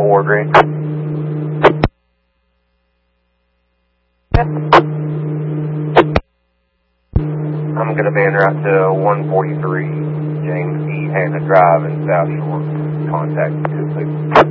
4, green. I'm going to be en route to 143 James E. Hannah Drive in South Shore. Contact 2, please.